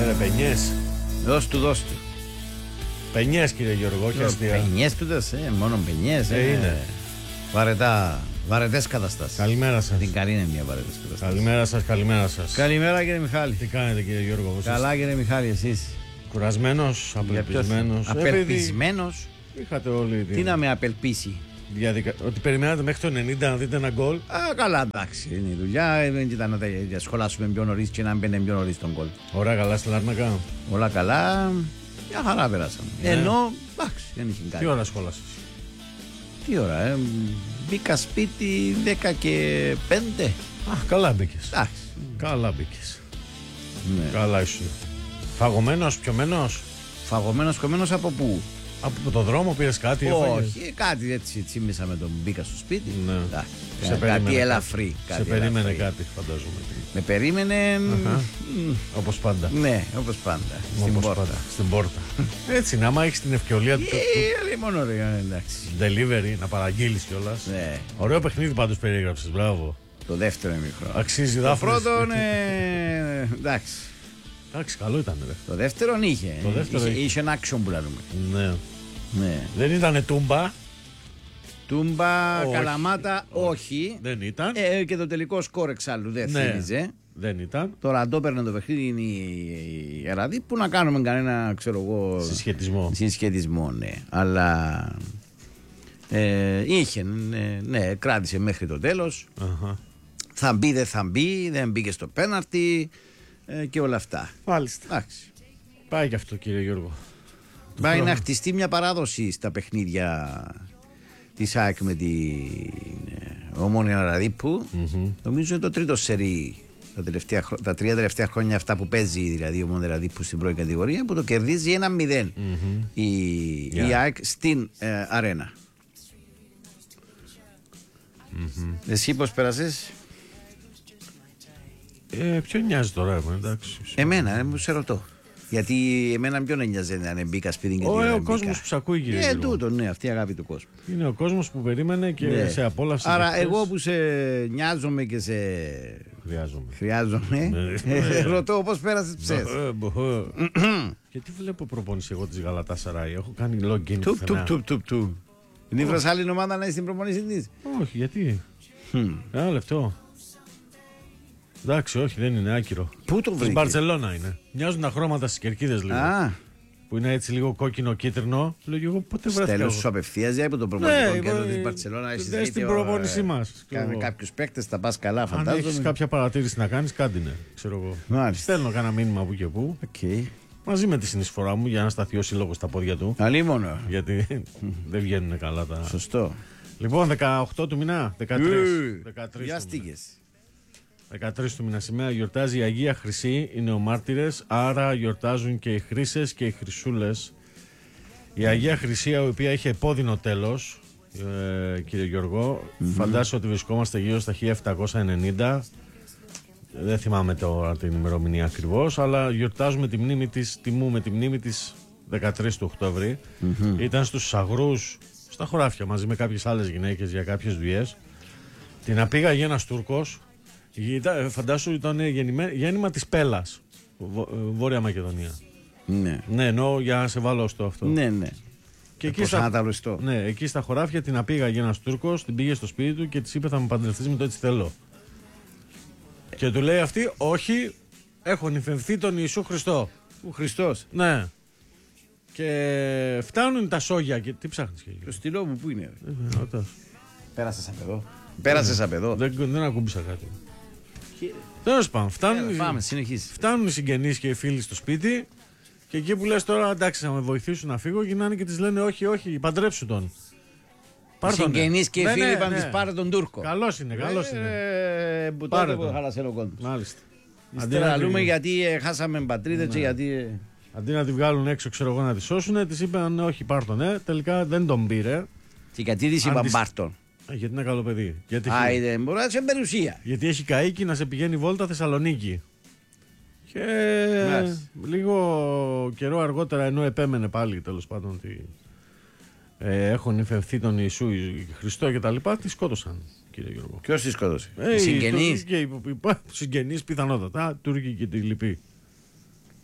ρε, πενιές. Δώσ' του. Πενιές, κύριε Γιώργο, όχι αστεία. Πενιές του μόνο πενιές. Είναι. Βαρετές καταστάσεις. Καλημέρα σας. Την καλή είναι μια βαρετές καταστάσεις. Καλημέρα σας. Καλημέρα κύριε Μιχάλη. Τι κάνετε, κύριε Γιώργο? Καλά κύριε Μιχάλη, εσείς? Κουρασμένος, απελπισμένος. Απελπισμένος. Είχατε όλοι Τι να με απελπίσει? ότι περιμένατε μέχρι το 90 να δείτε ένα γκολ. Καλά, εντάξει, είναι η δουλειά. Δεν ήταν να τα σχολάσουμε πιο νωρίς και να μπαίνει πιο νωρίς τον γκολ. Ωραία, καλά στη Λάρνακα. Όλα καλά. Μια χαρά περάσαμε. Ενώ, εντάξει, δεν είχε κάτι. Τι ώρα σχόλασες? Τι ώρα, μπήκα σπίτι 10 και 5. Καλά μπήκες. Εντάξει. Καλά μπήκες. Ναι. Καλά ήσουν. Φαγωμένος, πιωμένος. Φαγωμένος, κομμένος από πού? Από το δρόμο πήρες κάτι? Όχι, κάτι έτσι τσίμησα με τον μπήκα στο σπίτι. Ναι. Κάτι ελαφρύ. Σε περίμενε κάτι, φαντάζομαι. Με περίμενε. Όπως πάντα. Ναι, όπως πάντα. Στην πόρτα. Έτσι είναι, άμα έχεις την ευκολία του. Μόνο ωραία, εντάξει. Delivery, να παραγγείλεις κιόλας. Ναι. Ωραίο παιχνίδι πάντως περιέγραψες, μπράβο. Το δεύτερο ημίχρονο. Αξίζει το δάφνης. πρώτο, εντάξει. Εντάξει, καλό ήταν, ρε. Το δεύτερο είχε ένα action που λέμε. Ναι. Δεν ήτανε τούμπα. Τούμπα, καλαμάτα, όχι. Δεν ήταν. Και το τελικό σκόρ εξάλλου δεν θύμιζε. Δεν ήταν. Τώρα το έπαιρνε το παιχνίδι είναι η Εραδί που να κάνουμε κανένα, ξέρω εγώ, συσχετισμό, ναι. Αλλά είχε, ναι, κράτησε μέχρι το τέλος. Θα μπει, δεν θα μπει, δεν μπήκε στο πέναρτι και όλα αυτά. Μάλιστα. Εντάξει. Πάει και αυτό, κύριε Γιώργο. Πάει να χτιστεί μια παράδοση στα παιχνίδια της ΑΕΚ με την Ομόνοια Ραδίππου. Νομίζω είναι το τρίτο σερί τα 3 τελευταία χρόνια αυτά που παίζει δηλαδή η Ομόνοια Ραδίππου στην πρώτη κατηγορία, που το κερδίζει 1-0 η ΑΕΚ στην αρένα. Εσύ πώς πέρασες? Ποιο νοιάζει τώρα, εντάξει. Εμένα, μου σε ρωτώ. Γιατί εμένα ποιον ένοιαζε αν μπήκα σπίτι και ο κόσμος που σ' ακούει, κύριε. Τούτο, ναι, αυτή η αγάπη του κόσμου. Είναι ο κόσμος που περίμενε και σε απόλαυσε. Άρα εγώ που σε νοιάζομαι και σε χρειάζομαι, ρωτώ πώς πέρασες ψες. Γιατί βλέπω προπόνηση εγώ της Γαλατάσαράι? Έχω κάνει login. Είναι η βρασάλινη ομάδα να είσαι στην προπόνηση της? Όχι, γιατί? Ένα λεπτό. Εντάξει, όχι, δεν είναι άκυρο. Πού το βρήκε? Στην Μπαρτσελώνα είναι. Μοιάζουν τα χρώματα στις κερκίδες λίγο. Που είναι έτσι λίγο κόκκινο-κίτρινο. Λέω εγώ πότε βρέθηκα. Στέλνω σου απευθείας από το προπονητικό κέντρο της Μπαρτσελώνα. Έχεις την προπόνησή μας. Κάνε κάποιους παίκτες, θα πας καλά, φαντάζομαι. Αν έχεις κάποια παρατήρηση να κάνεις, κάντε είναι, ξέρω εγώ. Στέλνω κανένα μήνυμα που και που. Μαζί με τη συνεισφορά μου για να σταθεί ο σύλλογος στα πόδια του. Αλίμονο. Γιατί δεν βγαίνουν καλά τα. Σωστό. Λοιπόν, 18 του μηνά. 13. Βιάστηκες. 13 του μήνα σήμερα γιορτάζει η Αγία Χρυσή, οι νεομάρτυρες, άρα γιορτάζουν και οι χρύσες και οι χρυσούλες. Η Αγία Χρυσή, η οποία είχε επώδυνο τέλος, κύριε Γιώργο, φαντάσου ότι βρισκόμαστε γύρω στα 1790. Δεν θυμάμαι τώρα την ημερομηνία ακριβώς, αλλά γιορτάζουμε τη μνήμη της, τιμούμε τη μνήμη της 13 του Οκτώβρη. Ήταν στους Σαγρούς, στα χωράφια, μαζί με κάποιες άλλες γυναίκες για κάποιες δουλειές. Την απήγαγε ένας Τούρκος. Φαντάσου ήταν γέννημα της Πέλας, Βόρεια Μακεδονία. Ναι, εννοώ για να σε βάλω στο αυτό. Ναι. Και εκεί στα χωράφια την απήγαγε ένας Τούρκος, την πήγε στο σπίτι του και της είπε θα με παντρευτείς με το έτσι θέλω. Και του λέει αυτή, όχι, έχω νηφευθεί τον Ιησού Χριστό. Ο Χριστός. Ναι. Και φτάνουν τα σόγια και τι ψάχνεις? Το στυλό μου που είναι? Πέρασες απ' εδώ. Δεν ακούμπησα κάτι. Τέλος πάντων, φτάνουν οι συγγενείς και οι φίλοι στο σπίτι και εκεί που λες τώρα εντάξει θα με βοηθήσουν να φύγω, γυρνάνε και τις λένε όχι, παντρέψου τον. Οι συγγενείς και οι φίλοι είπαν της πάρε τον Τούρκο. Καλός είναι. Πάρε τον. Χάλασε ο κόντος. Μάλιστα. Αντί γιατί χάσαμε πατρίδες και γιατί... Αντί να τη βγάλουν έξω, ξέρω εγώ, να τη σώσουν, της είπαν όχι πάρ' τον, τελικά δεν τον πήρε. Και γιατί της είπαν πάρ' τον? Γιατί είναι καλό παιδί. Δεν μπορεί να σε περιουσία. Γιατί έχει καίκι να σε πηγαίνει βόλτα Θεσσαλονίκη. Και λίγο καιρό αργότερα, ενώ επέμενε πάλι τέλος πάντων ότι έχουν υφευθεί τον Ιησού Χριστό και τα λοιπά, τη σκότωσαν, κύριε Γιώργο. Ποιος τη σκότωσε? Οι συγγενείς? Συγγενείς πιθανότατα, Τούρκοι και τη λοιπή.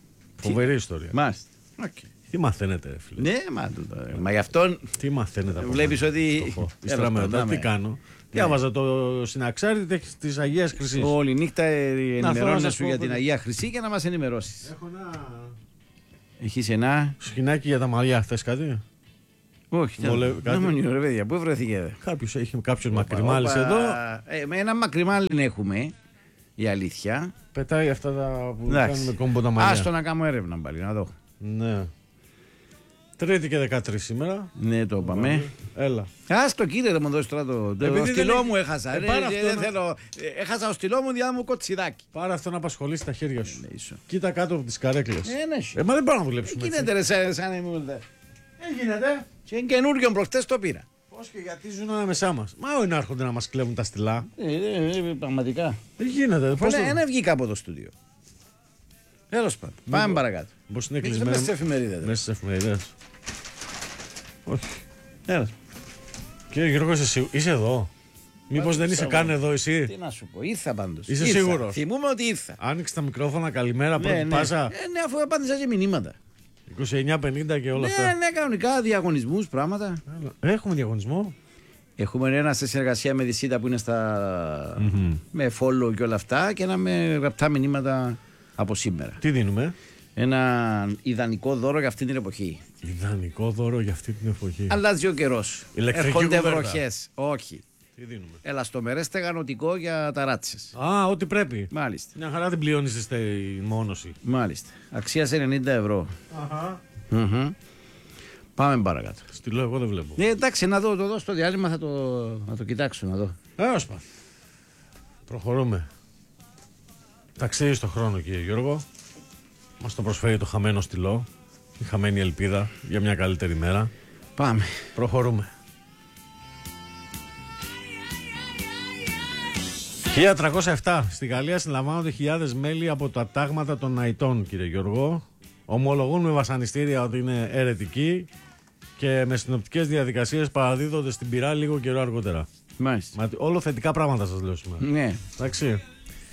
Φοβερή ιστορία. Μάλιστα. Okay. Τι μαθαίνετε, φίλε. Ναι, μα γι' αυτό. Τι μαθαίνετε από βλέπεις ότι. Ύστερα μετά τι κάνω. Διάβαζα το συναξάρι τη Αγία Χρυσή. Όλη νύχτα ενημερώνεσαι για την Αγία Χρυσή και να μας ενημερώσεις. Έχω ένα. Έχεις ένα. Σκηνάκι για τα μαλλιά, θες κάτι? Όχι, δεν μου είναι ρε παιδιά, πού βρεθήκε. Κάποιος μακριμάλης εδώ. Με ένα μακριμάλιν έχουμε, η αλήθεια. Πετάει αυτά που κάνουμε κόμπο τα μαλλιά. Άστο να κάνω έρευνα πάλι, να δω. Ναι. Τρίτη και 13 σήμερα. Ναι, το είπαμε. Έλα. Άστο κύριε, μου δώσει τώρα το στυλό μου έχασα. Δεν θέλω. Έχασα το στυλό μου, διά μου κοτσιδάκι. Πάρε αυτό να απασχολήσει τα χέρια σου. Κοίτα κάτω από τις καρέκλες. Ναι. Μα δεν πάω να δουλέψουμε. Γίνεται ρε σαν εμούν. Γίνεται. Και είναι καινούργιο προχτές το πήρα. Πώς και γιατί ζουν ανάμεσά μας. Μα όλοι να έρχονται να μας κλέβουν τα στυλά. Πραγματικά. Δεν γίνεται. Ένα βγήκα από το στούντιο. Τέλος πάντων. Πάμε παρακάτω. Πώς είναι κλεισμένο. Μέσα στις εφημερίδες. Μέσα στις εφημερίδες. Όχι. Έλα. Κύριε Γιώργο, είσαι εδώ? Μήπως δεν είσαι καν εδώ εσύ? Τι να σου πω, ήρθα πάντως. Είσαι σίγουρος? Θυμούμαι ότι ήρθα. Άνοιξε τα μικρόφωνα, καλημέρα, πρώτη πάσα. Ναι, αφού απάντησα και μηνύματα. 29-50 και όλα αυτά. Ναι, κανονικά διαγωνισμούς, πράγματα. Έχουμε διαγωνισμό. Έχουμε ένα σε συνεργασία με τη ΣΥΤΑ που είναι με follow και όλα αυτά και ένα με γραπτά μηνύματα από σήμερα. Τι δίνουμε? Ένα ιδανικό δώρο για αυτή την εποχή. Ιδανικό δώρο για αυτή την εποχή. Αλλάζει ο καιρός. Έρχονται βροχές. Όχι. Τι δίνουμε? Ελαστομερές στεγανοτικό για ταράτσες. Α, ό,τι πρέπει. Μάλιστα. Μια χαρά την πληρώνεις στη μόνωση. Μάλιστα. Αξία σε 90 ευρώ. Πάμε παρακάτω. Στείλω, εγώ δεν βλέπω. Εντάξει, να δω, το δω στο διάλειμμα, θα το κοιτάξω να δω. Έσπα. Προχωρούμε. Ταξίδι στο χρόνο, κύριε Γιώργο. Μας το προσφέρει το χαμένο στυλό. Η χαμένη ελπίδα για μια καλύτερη μέρα. Πάμε. Προχωρούμε. 1307. Στη Γαλλία συλλαμβάνονται χιλιάδες μέλη από τα τάγματα των Ναϊτών, κύριε Γιώργο. Ομολογούν με βασανιστήρια ότι είναι αιρετικοί και με συνοπτικές διαδικασίες παραδίδονται στην πυρά λίγο καιρό αργότερα. Μάλιστα. Όλο θετικά πράγματα σας λέω σήμερα. Ναι. Εντάξει.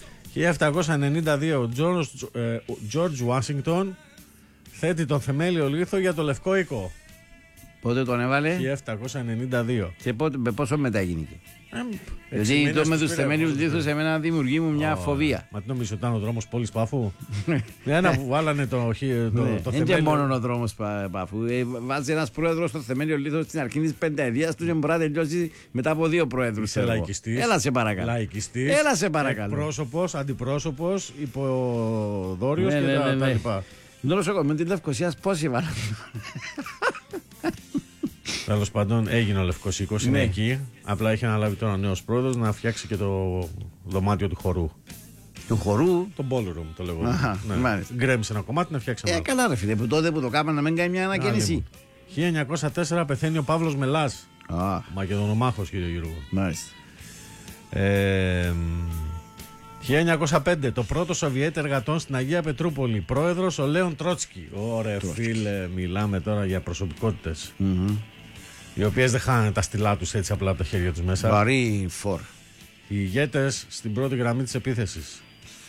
1792 ο George Washington θέτει τον θεμέλιο λίθο για το Λευκό Οίκο. Πότε τον έβαλε? 1792. Και πόσο μετά γίνηκε? Γιατί το με τους θεμέλιους λίθους εμένα δημιουργεί μου μια φοβία. Μα τι νομίζεις ότι ήταν ο δρόμος πόλης Πάφου? Ένα που βάλανε το θεμέλιο. Δεν είναι μόνο ο δρόμος Πάφου. Βάζει ένας πρόεδρος στο θεμέλιο λίθος στην αρχή της πενταετίας του και μπορεί να τελειώσει μετά από 2 πρόεδρους. Είσαι λαϊκιστής. Έλα σε παρακαλώ. Λαϊκιστής. Έλα σε παρακαλώ. Πρόσωπος, αντιπρόσωπος, υποδόριος και τα λοιπά. Νοσοκομείο τη Λευκωσίας πόσοι βάλανε? Τέλος πάντων, έγινε ο Λευκός Οίκος, είναι εκεί. Απλά έχει αναλάβει τώρα ο νέος πρόεδρος να φτιάξει και το δωμάτιο του χορού. Του χορού? Το ballroom το λέγω. Γκρέμισε ένα κομμάτι να φτιάξει ένα. Καλά, ρε φίλε, που τότε που το κάναμε να μην κάνει μια ανακαίνιση. 1904 πεθαίνει ο Παύλος Μελάς. Μακεδονομάχος, κύριε Γιώργο. Μάλιστα. 1905 το πρώτο Σοβιέτ εργατών στην Αγία Πετρούπολη. Πρόεδρος ο Λέον Τρότσκι. Ωραία, φίλε, μιλάμε τώρα για προσωπικότητες. Οι οποίες δεν χάνουν τα στυλά τους έτσι απλά από τα χέρια τους μέσα. Βαρύ φορ. Οι ηγέτες στην πρώτη γραμμή της επίθεσης.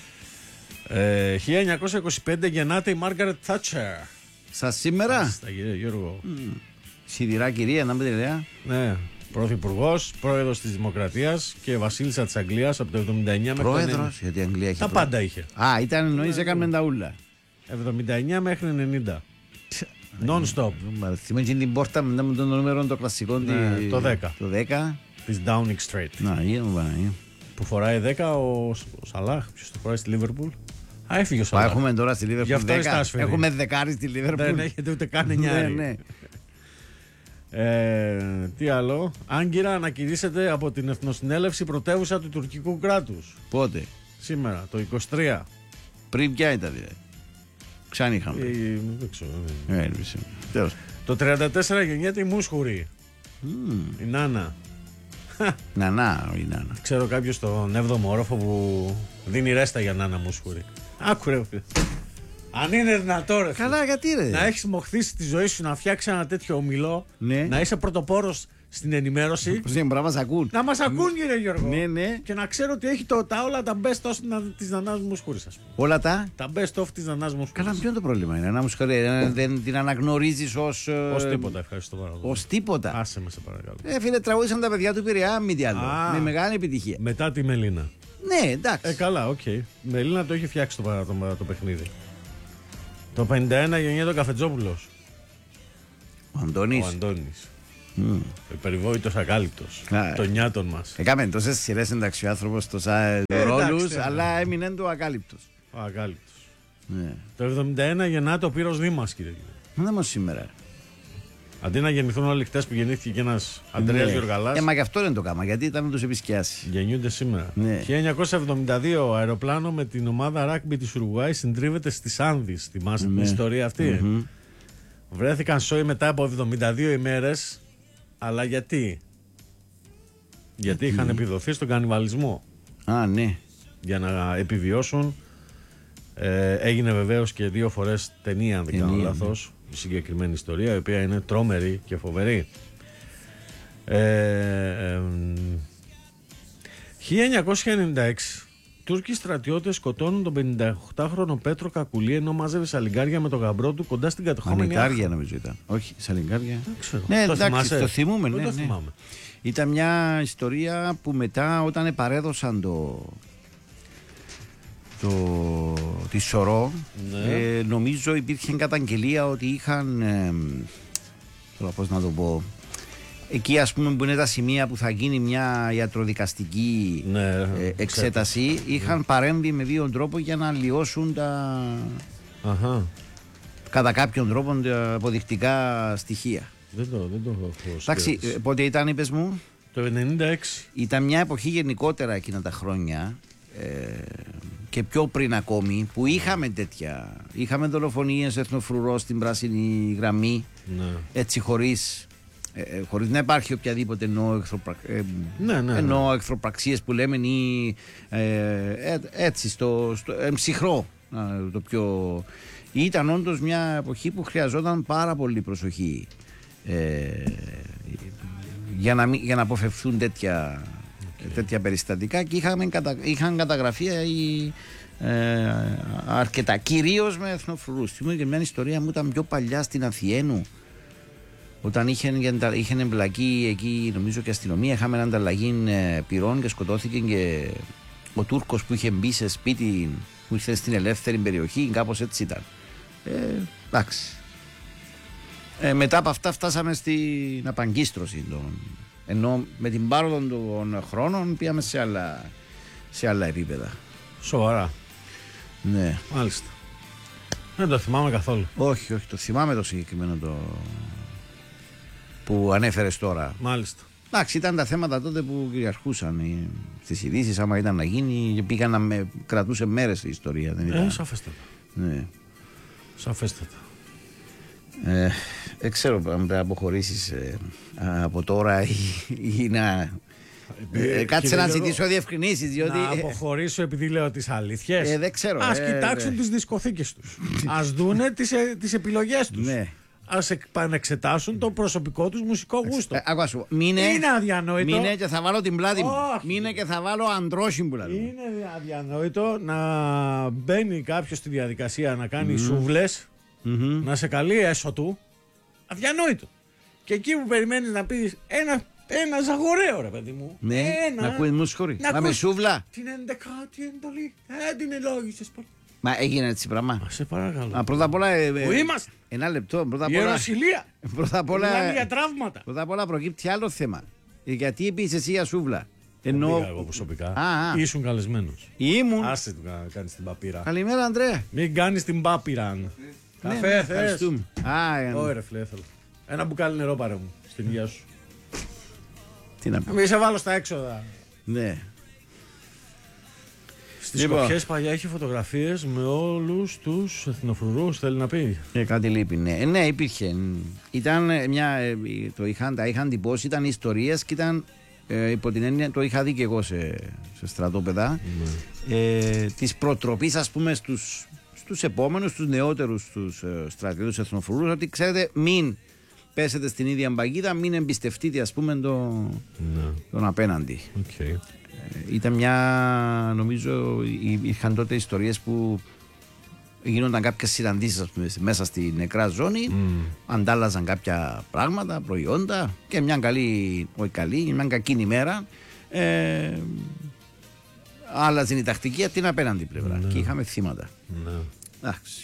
1925 γεννάται η Μάργαρετ Θάτσερ. Σας σήμερα? Στα Γιώργο. Σιδηρά κυρία, να μην τη λέω. Ναι. Πρωθυπουργός, πρόεδρος της Δημοκρατίας και βασίλισσα της Αγγλίας από το 79 μέχρι το 90. Πρόεδρος, γιατί η Αγγλία έχει. Τα πάντα είχε. Ήταν εννοείς έκαμε τα ούλα. 79 μέχρι 90. Non-stop. Θυμάμαι την πόρτα με το νούμερο το κλασικό. Το 10. Το 10. Της Downing Street. Να, είναι. Που φοράει 10 ο Σαλάχ. Ποιος το φοράει στη Λίβερπουλ? Έφυγε ο Σαλάχ. Έχουμε τώρα στη Λίβερπουλ 10. Έχουμε δεκάρι στη Λίβερπουλ. Δεν έχετε ούτε καν 9. Τι άλλο? Άγκυρα ανακηρύσσεται από την Εθνοσυνέλευση πρωτεύουσα του τουρκικού κράτους. Πότε? Σήμερα, το 23. Πριν ποια ήταν δηλαδή? Ξαν είχαμε. Δεν ξέρω. Το 34 γεννιέται η Μούσχουρη. Η Νάνα. Νανά, η Νάνα. Ξέρω κάποιος στον 7ο όροφο που δίνει ρέστα για Νάνα Μούσχουρη. Άκουρε. Αν είναι δυνατό, ρε. Καλά, γιατί ρε. Να έχεις μοχθήσει τη ζωή σου να φτιάξει ένα τέτοιο ομιλό. Ναι. Να είσαι πρωτοπόρος στην ενημέρωση. Να μας ακούν. Να μας ακούν, κύριε Γιώργο. Ναι. Και να ξέρω ότι έχει όλα τα best of της Νανάς Μουσχούρης, ας πούμε. Όλα τα best of της Νανάς Μουσχούρης. Καλά, ποιο είναι το πρόβλημα? Είναι να δεν την αναγνωρίζεις ως τίποτα, ευχαριστώ πάρα πολύ. Ως τίποτα. Άσε με, σε παρακαλώ. Φίλε, τραγούδισαν τα παιδιά του Πειραιά, μη τι άλλο. Με μεγάλη επιτυχία. Μετά τη Μελίνα. Ναι, εντάξει. Καλά, οκ. Η Μελίνα το έχει φτιάξει το παιχνίδι. Το 51 γεννιέται ο Καφετζόπουλος. Ο Αντώνης. Ο υπερηβόητος ακάλυπτος. Των νιάτων μας. Έκαμε τόσες σειρές εντάξει ο άνθρωπος, τόσα ρόλους, αλλά έμεινε το ακάλυπτος. Ο ακάλυπτος. Το 71 γεννάται ο Πύρος Δήμας, κύριε. Δεν όμως σήμερα. Αντί να γεννηθούν όλοι χτες που γεννήθηκε και ένας Αντρέας Γιοργαλάς. Μα γι' αυτό δεν το κάμα, γιατί ήταν να τους επισκιάσει. Γεννιούνται σήμερα. 1972 αεροπλάνο με την ομάδα ράκμπι της Ουρουγουάη συντρίβεται στις Άνδης. Θυμάστε την ιστορία αυτή? Βρέθηκαν σόι μετά από 72 ημέρες. Αλλά γιατί? Γιατί είχαν επιδοθεί στον κανιβαλισμό. Ναι. Για να επιβιώσουν. Έγινε βεβαίως και 2 φορές ταινία, αν δεν κάνω λάθος, η συγκεκριμένη ιστορία, η οποία είναι τρόμερη και φοβερή. 1996 Τούρκοι στρατιώτες σκοτώνουν τον 58χρονο Πέτρο Κακουλή ενώ μάζευε σαλιγκάρια με τον γαμπρό του κοντά στην κατεχόμενη. Σαλιγκάρια νομίζω ήταν. Όχι, σαλιγκάρια. Δεν ξέρω. Ναι, εντάξει, το θυμούμε. Ναι, το θυμάμαι. Ήταν μια ιστορία που μετά όταν παρέδωσαν τη Σωρό, νομίζω υπήρχε καταγγελία ότι είχαν, πώς να το πω, εκεί ας πούμε που είναι τα σημεία που θα γίνει μια ιατροδικαστική εξέταση, είχαν παρέμβει με 2 τρόπους για να αλλοιώσουν κατά κάποιον τρόπο τα αποδεικτικά στοιχεία. Δεν το έχω. Εντάξει, πότε ήταν, είπες μου? Το 1996. Ήταν μια εποχή γενικότερα εκείνα τα χρόνια και πιο πριν ακόμη που είχαμε τέτοια. Είχαμε δολοφονίες, εθνοφρουρό στην πράσινη γραμμή, έτσι χωρίς να υπάρχει οποιαδήποτε εννοώ εχθροπραξίες που λέμε ή έτσι στο ψυχρό το πιο. Ήταν όντως μια εποχή που χρειαζόταν πάρα πολύ προσοχή για να αποφευθούν τέτοια περιστατικά και είχαν καταγραφεί αρκετά, κυρίως με εθνοφρουρούς. Θυμούμαι και μια ιστορία μου ήταν πιο παλιά στην Αθιένου, όταν είχαν εμπλακεί εκεί νομίζω και αστυνομία, είχαμε ανταλλαγή πυρών και σκοτώθηκε και ο Τούρκος που είχε μπει σε σπίτι που ήρθε στην ελεύθερη περιοχή, κάπως έτσι ήταν. Εντάξει. Μετά από αυτά φτάσαμε στην απαγκίστρωση ενώ με την πάροδο των χρόνων πήγαμε σε άλλα επίπεδα. Σοβαρά? Ναι. Μάλιστα. Δεν το θυμάμαι καθόλου. Όχι, το θυμάμαι το συγκεκριμένο που ανέφερες τώρα. Μάλιστα. Εντάξει, ήταν τα θέματα τότε που κυριαρχούσαν στις ειδήσεις, άμα ήταν να γίνει και πήγαν να κρατούσε μέρες η ιστορία. Δεν ήταν. Σαφέστατα. Ναι. Σαφέστατα. Δεν ξέρω αν πρέπει να αποχωρήσεις από τώρα ή να. Κάτσε να ζητήσω διευκρινήσεις. Διότι... Να αποχωρήσω επειδή λέω τις αλήθειες. Δεν ξέρω. Ας κοιτάξουν τις δισκοθήκες τους. Ας δούνε τις επιλογές τους. Ναι. Ας επανεξετάσουν το προσωπικό τους μουσικό γούστο. Είναι αδιανόητο. Μείνε και θα βάλω την πλάτη μου. Μείνε και θα βάλω αντρόσυμπουλα. Είναι αδιανόητο να μπαίνει κάποιος στη διαδικασία να κάνει σούβλες, να σε καλεί έσω του. Αδιανόητο. Και εκεί που περιμένεις να πεις ένα ζαγοραίο, ρε παιδί μου. Ναι, να ακούεις μουσχορή. Να με σούβλα. Την 11η εντολή. Την ελόγησες πολύ. Μα έγινε έτσι πράγμα. Σε παρακαλώ. Πρώτα απ' όλα. Πού είμαστε? Ένα λεπτό. Η Ιεροσυλία. Μιλάμε για τραύματα. Πρώτα απ' όλα προκύπτει άλλο θέμα. Γιατί είπες εσύ για σούβλα? Ενώ εγώ προσωπικά. Ήσουν καλεσμένος. Ήμουν. Άσε του να κάνεις την παπύρα. Καλημέρα, Ανδρέα. Μην κάνεις την πάπυρα. Καφέ θες? Ωραία, φίλε, θέλω. Ένα μπουκάλι νερό πάρε μου στην υγεία σου. Τι να πω. Μην σε βάλω στα έξοδα. Ναι. Στις Σκοπιές παλιά είχε φωτογραφίες με όλους τους εθνοφρουρούς, θέλει να πει. Κάτι λείπει, ναι. Ναι, υπήρχε. Ήταν τα είχαν τυπώσει, ήταν ιστορίες και ήταν υπό την έννοια, το είχα δει και εγώ σε στρατόπεδα, της προτροπής, ας πούμε, στους επόμενους, στους νεότερους, στους στρατιώτες εθνοφρουρούς, ότι ξέρετε, μην πέσετε στην ίδια παγίδα, μην εμπιστευτείτε, ας πούμε, τον απέναντι. Okay. Ήταν μια, νομίζω, είχαν τότε ιστορίες που γίνονταν κάποιες συναντήσεις, ας πούμε, μέσα στη νεκρά ζώνη, αντάλλαζαν κάποια πράγματα, προϊόντα, και μια μια κακή ημέρα άλλαζε η τακτική από την απέναντι πλευρά, και είχαμε θύματα. Εντάξει.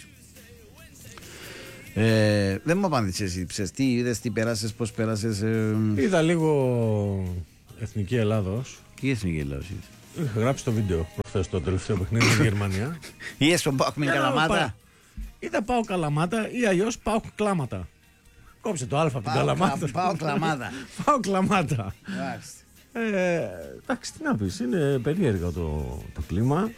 Δεν μου απάντησες εσύ, τι είδες, τι πέρασες, πώς πέρασες? Είδα λίγο Εθνική Ελλάδος. Τι Εθνική Ελλάδος είδες? Είχα γράψει το βίντεο προχθές, το τελευταίο παιχνίδι στη Γερμανία. Είδες τον ΠΑΟΚ με Καλαμάτα? Είδα ΠΑΟΚ Καλαμάτα ή αλλιώς ΠΑΟΚ Κλάματα. Κόψε το Α από την Καλαμάτα. ΠΑΟΚ Κλαμάτα. ΠΑΟΚ Κλαμάτα. Εντάξει, τι να πεις, είναι περίεργο το κλίμα.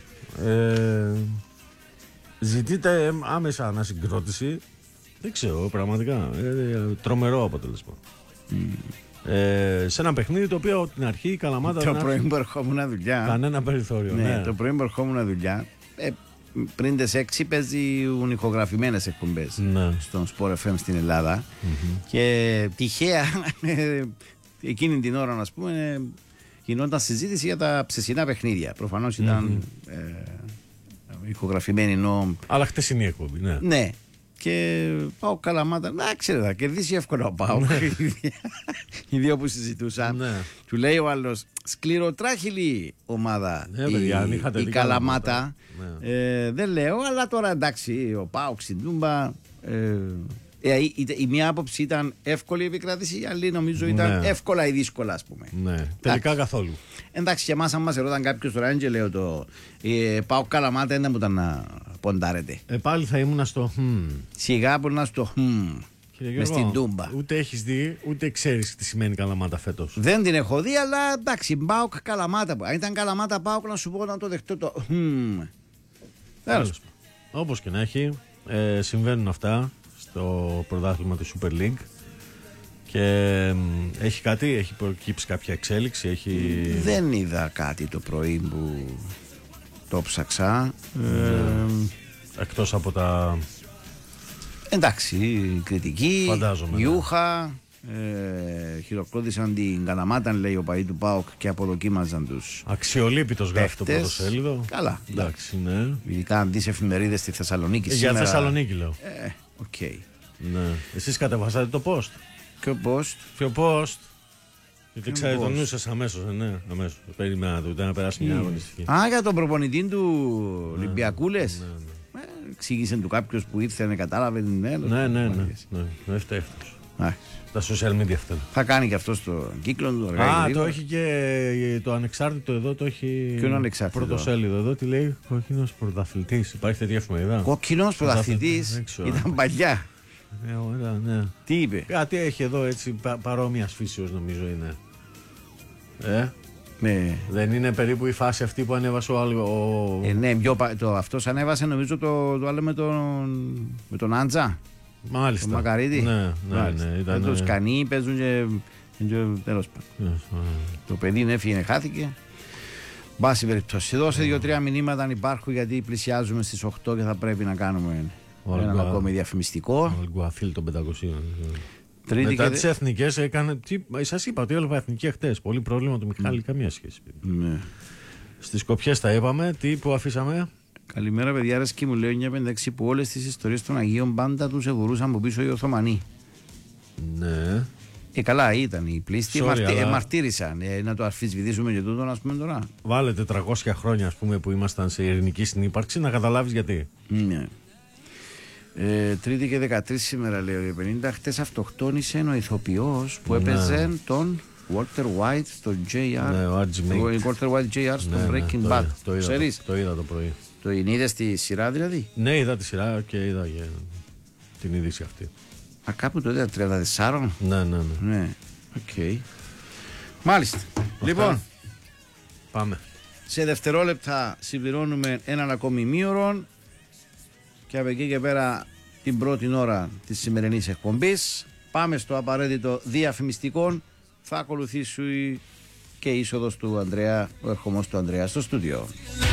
Ζητείτε άμεσα ανασυγκρότηση. Δεν ξέρω, πραγματικά. Τρομερό αποτέλεσμα. Σε ένα παιχνίδι το οποίο από την αρχή η Καλαμάτα το πρωί που ερχόμουν δουλειά. Κανένα περιθώριο. Ναι. Το πρωί που ερχόμουν δουλειά. Πριν τις 6 παίζουν ηχογραφημένες εκπομπές στον Sport FM στην Ελλάδα. Και τυχαία εκείνη την ώρα, ας πούμε, γινόταν συζήτηση για τα ψεσινά παιχνίδια. Προφανώς ήταν ηχογραφημένη, ενώ. Αλλά χτεσινή εκπομπή, ναι. Ναι. Και πάω Καλαμάτα. Να ξέρετε, θα κερδίσει εύκολα ο ΠΑΟΚ. Οι δύο που συζητούσαν. Του λέει ο άλλος, σκληροτράχυλη ομάδα η Καλαμάτα. Δεν λέω, αλλά τώρα εντάξει, ο ΠΑΟΚ στην Τούμπα. Η μία άποψη ήταν εύκολη η επικράτηση, η άλλη νομίζω ήταν εύκολα ή δύσκολα, ας πούμε. Ναι, τελικά καθόλου. Εντάξει, και εμάς, αν μας ερώταν κάποιος τώρα, και λέω το ΠΑΟΚ Καλαμάτα, δεν μου ήταν να ποντάρετε. Πάλι θα ήμουν στο Σιγά που να στο μες στην Τούμπα. Ούτε έχεις δει, ούτε ξέρεις τι σημαίνει Καλαμάτα φέτος. Δεν την έχω δει, αλλά εντάξει, ΠΑΟΚ Καλαμάτα. Αν ήταν Καλαμάτα ΠΑΟΚ, να σου πω να το δεχτώ το Όπως και να έχει, συμβαίνουν αυτά στο πρωτάθλημα της Super League. Και έχει κάτι, έχει προκύψει κάποια εξέλιξη? Δεν είδα κάτι το πρωί που το ψαξά. Εκτός από τα. Εντάξει, κριτική, γιούχα, χειροκρότησαν την Καλαμάτα, λέει ο παΐ του ΠΑΟΚ, και αποδοκίμαζαν τους. Αξιολύπητος γράφει το πρωτοσέλιδο. Καλά, εντάξει, ναι. Ειδικά αν δεις εφημερίδες στη Θεσσαλονίκη για σήμερα. Θεσσαλονίκη λέω. Okay. Ναι. Εσείς κατεβάσατε το post? Ποιο post? Γιατί ξέρετε τον νου σας αμέσως, ναι, αμέσως. Περιμένατε ούτε να περάσει μια αγωνιστική. Για τον προπονητή του Ολυμπιακού λες? Εξήγησε του κάποιος που ήρθε, δεν κατάλαβε την μέλος. Ναι, φταίει. Τα social media αυτά. Θα κάνει και αυτό στο κύκλο του. Το έχει και το ανεξάρτητο εδώ, το έχει. Ποιο είναι ανεξάρτητο? Πρωτοσέλιδο εδώ, τι λέει? Κόκκινος πρωταθλητής. Υπάρχει τέτοια εφημερίδα? Κόκκινος πρωταθλητής. Ήταν παλιά. Ναι. Τι είπε? Κάτι έχει εδώ έτσι παρόμοιας φύσεως, νομίζω είναι. Δεν είναι περίπου η φάση αυτή που ανέβασε ο άλλο? Ναι, αυτός ανέβασε νομίζω το άλλο με τον Άντζα. Μάλιστα. Το Μακαρίτη. Ναι. Ήταν το σκανί, παίζουν και τέλος πάντων. Το παιδί έφυγε, χάθηκε. Μπάση περιπτώσει. Δώσε 2-3 μηνύματα αν υπάρχουν, γιατί πλησιάζουμε στις 8 και θα πρέπει να κάνουμε ένα ακόμη διαφημιστικό. Αλγκουαφίλ των 500. Μετά τις εθνικές έκανε. Σας είπα ότι έλαβα εθνική χτες. Πολύ πρόβλημα του Μιχάλη, καμία σχέση. Στις Σκοπιές τα είπαμε. Τι που αφήσαμε? Καλημέρα, παιδιά. Αρέσκει μου, λέει ο 956, που όλες τις ιστορίες των Αγίων πάντα τους ευουρούσαν από πίσω οι Οθωμανοί. Ναι. Καλά, ήταν οι πλήστοι. Μαρτύρησαν. Να το αμφισβητήσουμε και τούτο, ας πούμε τώρα. Βάλε 400 χρόνια, ας πούμε, που ήμασταν σε ειρηνική συνύπαρξη, να καταλάβεις γιατί. Ναι. Τρίτη και 13 σήμερα, λέει ο 50. Χτες αυτοκτόνησε ο ηθοποιός που έπαιζε τον Walter White στο JR. Ναι, ο Walter White JR στο Breaking Bad. Το είδα το πρωί. Το είδες στη σειρά δηλαδή? Ναι, είδα τη σειρά και είδα την είδηση αυτή. Κάπου το είδα 34. Ναι. Οκ. Μάλιστα. Λοιπόν, πάμε. Σε δευτερόλεπτα συμπληρώνουμε έναν ακόμη μήωρο και από εκεί και πέρα την πρώτη ώρα της σημερινής εκπομπής. Πάμε στο απαραίτητο διαφημιστικό. Θα ακολουθήσει και η είσοδος του Ανδρέα, ο ερχομός του Ανδρέα στο στούντιο.